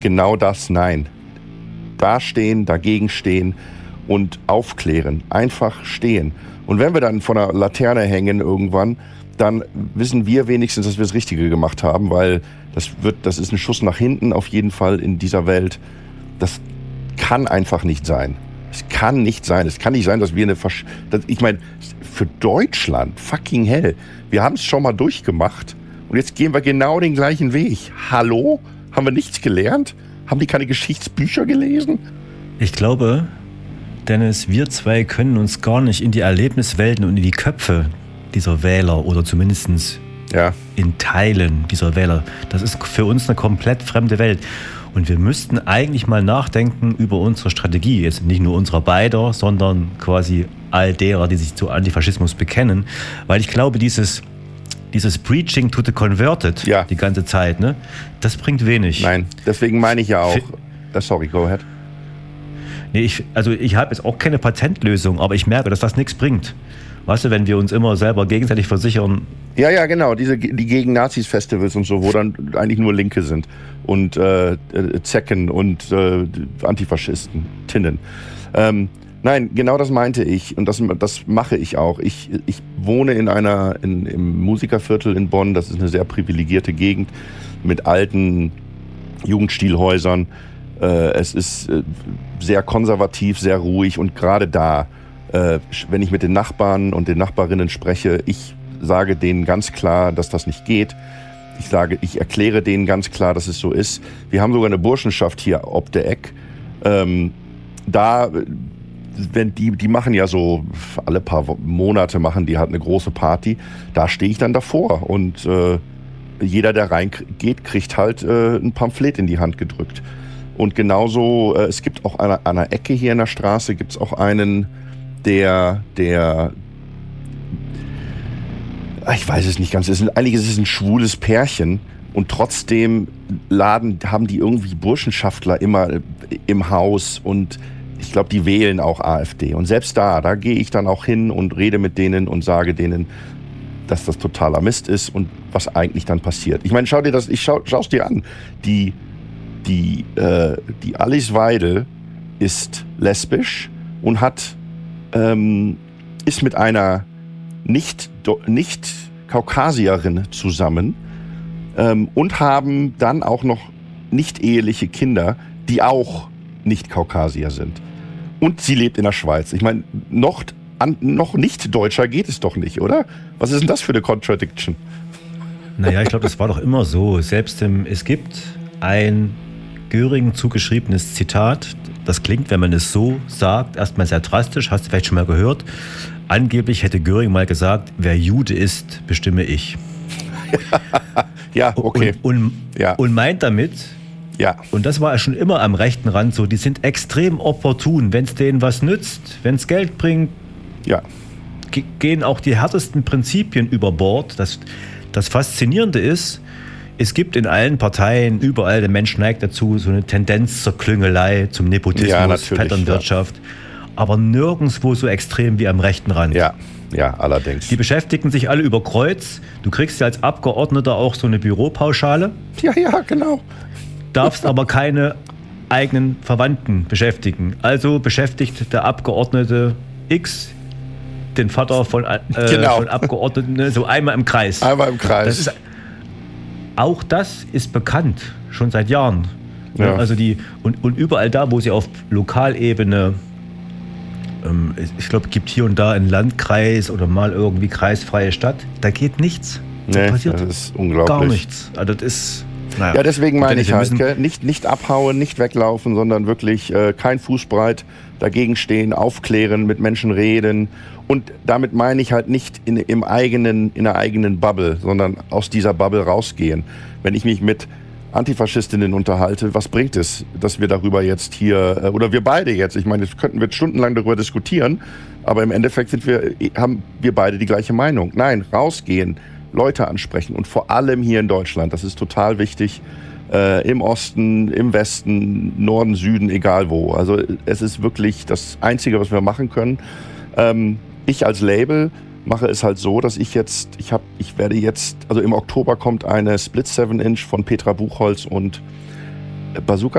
genau das, nein. Dastehen, dagegen stehen und aufklären. Einfach stehen. Und wenn wir dann vor einer Laterne hängen irgendwann, dann wissen wir wenigstens, dass wir das Richtige gemacht haben, weil das ist ein Schuss nach hinten auf jeden Fall in dieser Welt. Das kann einfach nicht sein. Es kann nicht sein. Es kann nicht sein, dass wir ich meine, für Deutschland, fucking hell, wir haben es schon mal durchgemacht und jetzt gehen wir genau den gleichen Weg. Hallo? Haben wir nichts gelernt? Haben die keine Geschichtsbücher gelesen? Ich glaube, Dennis, wir zwei können uns gar nicht in die Erlebniswelten und in die Köpfe dieser Wähler oder zumindest in Teilen dieser Wähler. Das ist für uns eine komplett fremde Welt. Und wir müssten eigentlich mal nachdenken über unsere Strategie. Jetzt nicht nur unserer beider, sondern quasi all derer, die sich zu Antifaschismus bekennen. Weil ich glaube, dieses Preaching to the Converted die ganze Zeit, ne, das bringt wenig. Nein, deswegen meine ich ja auch. Sorry, go ahead. Nee, ich habe jetzt auch keine Patentlösung, aber ich merke, dass das nichts bringt. Weißt du, wenn wir uns immer selber gegenseitig versichern. Ja, genau, die gegen Nazis-Festivals und so, wo dann eigentlich nur Linke sind und Zecken und Antifaschisten, Tinnen. Nein, genau das meinte ich und das mache ich auch. Ich wohne im Musikerviertel in Bonn, das ist eine sehr privilegierte Gegend mit alten Jugendstilhäusern. Es ist sehr konservativ, sehr ruhig und gerade da, wenn ich mit den Nachbarn und den Nachbarinnen spreche, ich sage denen ganz klar, dass das nicht geht. Ich erkläre denen ganz klar, dass es so ist. Wir haben sogar eine Burschenschaft hier ob der Eck. Die machen ja so alle paar Monate machen die halt eine große Party. Da stehe ich dann davor und jeder, der reingeht, kriegt halt ein Pamphlet in die Hand gedrückt. Und genauso, es gibt auch an einer Ecke hier in der Straße, gibt es auch einen, der ich weiß es nicht ganz, eigentlich ist es ein schwules Pärchen und trotzdem haben die irgendwie Burschenschaftler immer im Haus und ich glaube, die wählen auch AfD. Und selbst da gehe ich dann auch hin und rede mit denen und sage denen, dass das totaler Mist ist und was eigentlich dann passiert. Ich meine, schau's dir an. Die Alice Weidel ist lesbisch und ist mit einer Nicht-Kaukasierin zusammen und haben dann auch noch nicht-eheliche Kinder, die auch Nicht-Kaukasier sind. Und sie lebt in der Schweiz. Ich meine, noch nicht Deutscher geht es doch nicht, oder? Was ist denn das für eine Contradiction? Naja, ich glaube, das war doch immer so. Es gibt ein Göring zugeschriebenes Zitat. Das klingt, wenn man es so sagt, erstmal sehr drastisch. Hast du vielleicht schon mal gehört? Angeblich hätte Göring mal gesagt, wer Jude ist, bestimme ich. Ja, okay. Und meint damit, und das war schon immer am rechten Rand so, die sind extrem opportun, wenn es denen was nützt, wenn es Geld bringt, gehen auch die härtesten Prinzipien über Bord. Das Faszinierende ist, es gibt in allen Parteien, überall, der Mensch neigt dazu, so eine Tendenz zur Klüngelei, zum Nepotismus, Vetternwirtschaft, aber nirgendwo so extrem wie am rechten Rand. Ja, allerdings. Die beschäftigen sich alle über Kreuz. Du kriegst ja als Abgeordneter auch so eine Büropauschale. Ja, genau. Darfst aber keine eigenen Verwandten beschäftigen. Also beschäftigt der Abgeordnete X den Vater von Abgeordneten so einmal im Kreis. Einmal im Kreis. Auch das ist bekannt, schon seit Jahren. Ja. Also und überall da, wo sie auf Lokalebene, ich glaube, es gibt hier und da einen Landkreis oder mal irgendwie kreisfreie Stadt, da geht nichts. Da passiert das ist unglaublich. Gar nichts. Also das ist... Naja. Ja, deswegen meine ich halt, nicht abhauen, nicht weglaufen, sondern wirklich kein Fußbreit dagegen stehen, aufklären, mit Menschen reden. Und damit meine ich halt nicht in der eigenen Bubble, sondern aus dieser Bubble rausgehen. Wenn ich mich mit Antifaschistinnen unterhalte, was bringt es, dass wir darüber jetzt hier, oder wir beide jetzt, ich meine, jetzt könnten wir stundenlang darüber diskutieren, aber im Endeffekt haben wir beide die gleiche Meinung. Nein, rausgehen, Leute ansprechen und vor allem hier in Deutschland, das ist total wichtig, im Osten, im Westen, Norden, Süden, egal wo. Also es ist wirklich das Einzige, was wir machen können. Ich als Label mache es halt so, dass also im Oktober kommt eine Split 7-Inch von Petra Buchholz und Bazooka